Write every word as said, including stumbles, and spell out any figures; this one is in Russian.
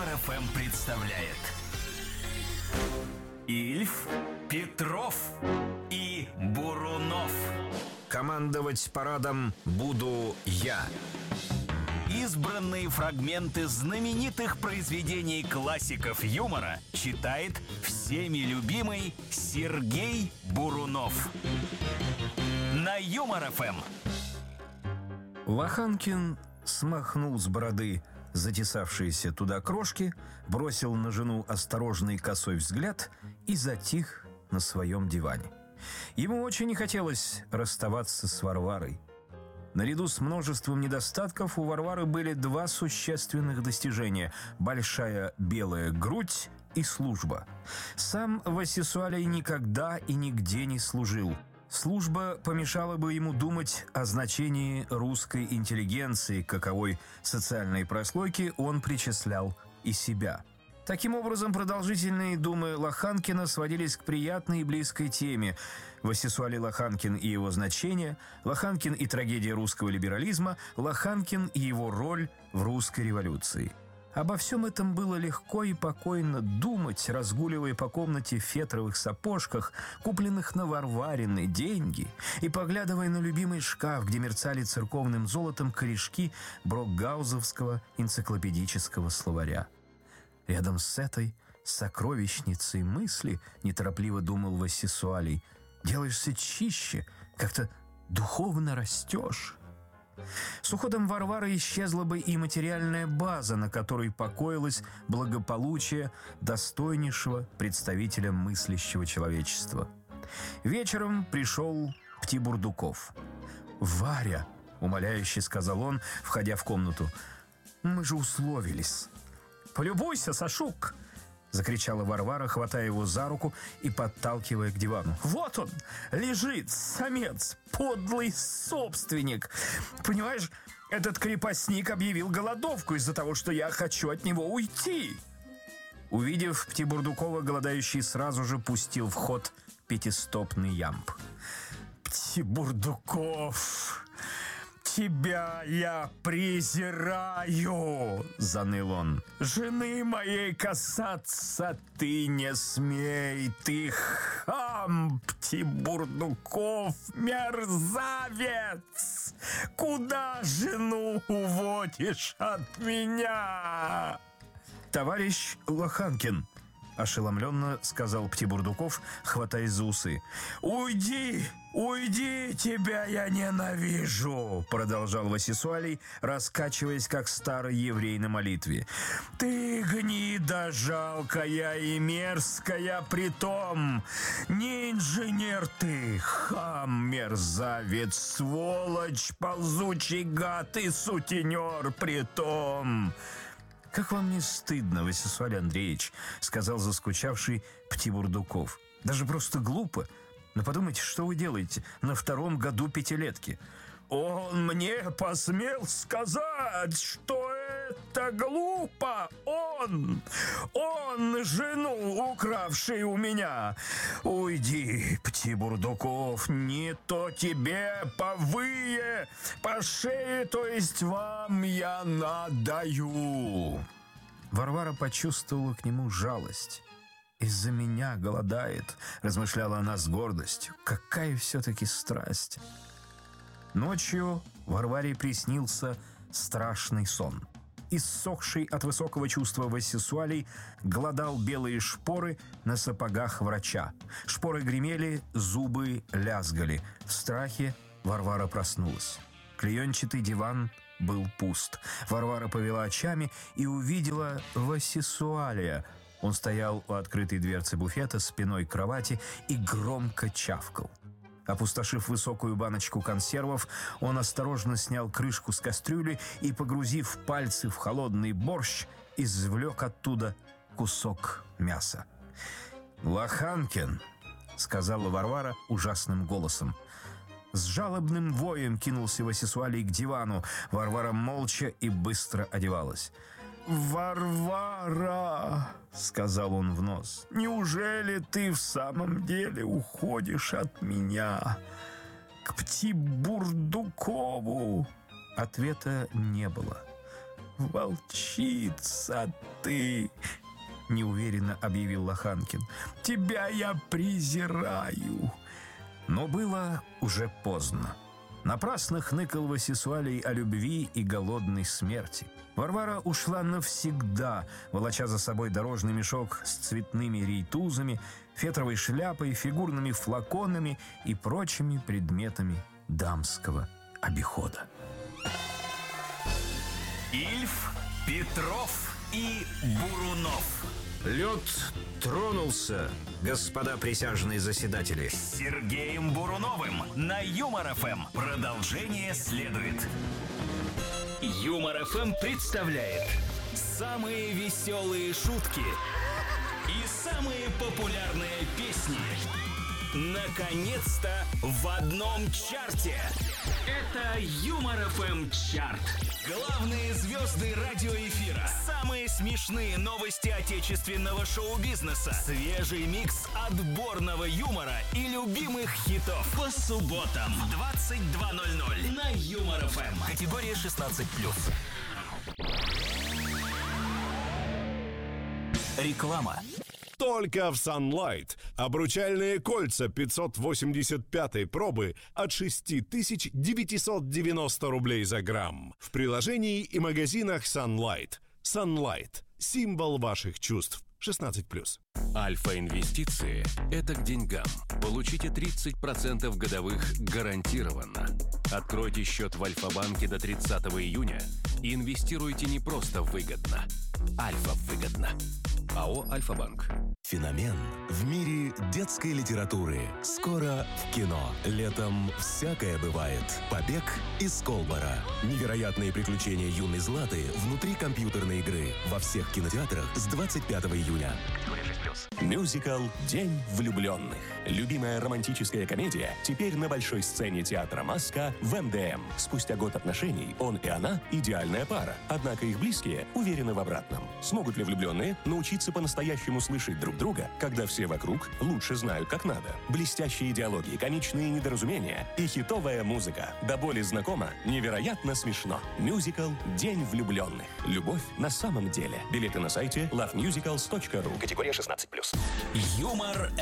Юмор эф эм представляет Ильф, Петров и Бурунов. Командовать парадом буду я. Избранные фрагменты знаменитых произведений классиков юмора читает всеми любимый Сергей Бурунов. На Юмор эф эм. Лоханкин смахнул с бороды затесавшиеся туда крошки, бросил на жену осторожный косой взгляд и затих на своем диване. Ему очень не хотелось расставаться с Варварой. Наряду с множеством недостатков у Варвары были два существенных достижения – большая белая грудь и служба. Сам Васисуалий никогда и нигде не служил. Служба помешала бы ему думать о значении русской интеллигенции, к каковой социальной прослойке он причислял и себя. Таким образом, продолжительные думы Лоханкина сводились к приятной и близкой теме – Васисуалий Лоханкин и его значение, Лоханкин и трагедия русского либерализма, Лоханкин и его роль в русской революции. Обо всем этом было легко и покойно думать, разгуливая по комнате в фетровых сапожках, купленных на Варварины деньги, и поглядывая на любимый шкаф, где мерцали церковным золотом корешки Брокгаузовского энциклопедического словаря. Рядом с этой сокровищницей мысли, неторопливо думал Васисуалий, делаешься чище, как-то духовно растешь. С уходом Варвары исчезла бы и материальная база, на которой покоилось благополучие достойнейшего представителя мыслящего человечества. Вечером пришел Птибурдуков. «Варя», — умоляюще сказал он, входя в комнату, — «мы же условились». «Полюбуйся, Сашук!» — закричала Варвара, хватая его за руку и подталкивая к дивану. «Вот он, лежит, самец, подлый собственник. Понимаешь, этот крепостник объявил голодовку из-за того, что я хочу от него уйти». Увидев Птибурдукова, голодающий сразу же пустил в ход пятистопный ямб. «Птибурдуков, тебя я презираю!» — заныл он. «Жены моей касаться ты не смей, ты хам, Птибурдуков, мерзавец! Куда жену уводишь от меня?» «Товарищ Лоханкин», — ошеломленно сказал Птибурдуков, хватаясь за усы. «Уйди! Уйди! Тебя я ненавижу!» — продолжал Васисуалий, раскачиваясь, как старый еврей на молитве. «Ты гнида жалкая и мерзкая притом! Не инженер ты, хам, мерзавец, сволочь, ползучий гад и сутенер притом!» «Как вам не стыдно, Васисуалий Андреевич?» — сказал заскучавший Птибурдуков. «Даже просто глупо. Но подумайте, что вы делаете на втором году пятилетки?» «Он мне посмел сказать, что это глупо! Он! Он жену, укравший у меня! Уйди, Птибурдуков, не то тебе по вые, по шее, то есть вам я надаю!» Варвара почувствовала к нему жалость. «Из-за меня голодает», — размышляла она с гордостью. «Какая все-таки страсть!» Ночью Варваре приснился страшный сон. Иссохший от высокого чувства Васисуалий глодал белые шпоры на сапогах врача. Шпоры гремели, зубы лязгали. В страхе Варвара проснулась. Клеенчатый диван был пуст. Варвара повела очами и увидела Васисуалия. Он стоял у открытой дверцы буфета спиной к кровати и громко чавкал. Опустошив высокую баночку консервов, он осторожно снял крышку с кастрюли и, погрузив пальцы в холодный борщ, извлек оттуда кусок мяса. «Лоханкин», — сказала Варвара ужасным голосом. С жалобным воем кинулся Васисуалий к дивану. Варвара молча и быстро одевалась. «Варвара!» — сказал он в нос. «Неужели ты в самом деле уходишь от меня? К Птибурдукову?» Ответа не было. волчица ты!» — неуверенно объявил Лоханкин. «Тебя я презираю!» Но было уже поздно. Напрасно хныкал Васисуалий о любви и голодной смерти. Варвара ушла навсегда, волоча за собой дорожный мешок с цветными рейтузами, фетровой шляпой, фигурными флаконами и прочими предметами дамского обихода. Ильф, Петров и Бурунов. Лед тронулся, господа присяжные заседатели. С Сергеем Буруновым на Юмор-ФМ. Продолжение следует. Юмор-ФМ представляет самые веселые шутки и самые популярные песни. Наконец-то в одном чарте. Это Юмор-ФМ чарт. Главные звезды радиоэфира. Самые смешные новости отечественного шоу-бизнеса. Свежий микс отборного юмора и любимых хитов. По субботам в двадцать два ноль ноль на Юмор-ФМ. Категория шестнадцать плюс. Реклама. Только в Sunlight. Обручальные кольца пятьсот восемьдесят пятой пробы от шесть тысяч девятьсот девяносто рублей за грамм. В приложении и магазинах Sunlight. Sunlight. Символ ваших чувств. шестнадцать плюс. Альфа-инвестиции – это к деньгам. Получите тридцать процентов годовых гарантированно. Откройте счет в Альфа-банке до тридцатого июня и инвестируйте не просто выгодно. Альфа выгодно. АО «Альфа-банк». Феномен в мире детской литературы. Скоро в кино. Летом всякое бывает. Побег из Колбара. Невероятные приключения юной Златы внутри компьютерной игры. Во всех кинотеатрах с двадцать пятого июня. Мюзикл «День влюбленных». Любимая романтическая комедия теперь на большой сцене театра «Маска» в эм дэ эм. Спустя год отношений он и она – идеальная пара. Однако их близкие уверены в обратном. Смогут ли влюбленные научиться по-настоящему слышать друг друга, когда все вокруг лучше знают, как надо? Блестящие диалоги, комичные недоразумения и хитовая музыка. До боли знакома, невероятно смешно. Мюзикл «День влюбленных». Любовь на самом деле. Билеты на сайте лав мюзиклс точка ру. Категория шестнадцать плюс. Юмор